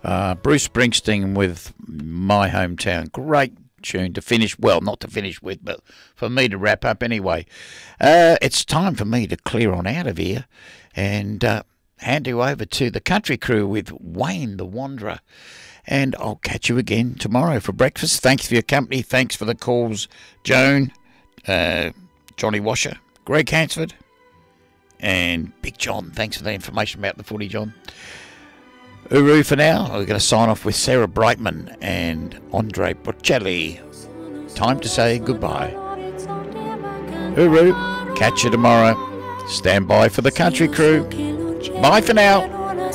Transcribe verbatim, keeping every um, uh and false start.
Uh, Bruce Springsteen with My Hometown. Great tune to finish, well, not to finish with, but for me to wrap up anyway. Uh, it's time for me to clear on out of here and uh, hand you over to the country crew with Wayne the Wanderer. And I'll catch you again tomorrow for breakfast. Thanks for your company. Thanks for the calls, Joan, uh, Johnny Washer, Greg Hansford, and Big John. Thanks for the information about the footy, John. Uru for now. We're going to sign off with Sarah Brightman and Andre Bocelli. Time to say goodbye. Uru, catch you tomorrow. Stand by for the country crew. Bye for now.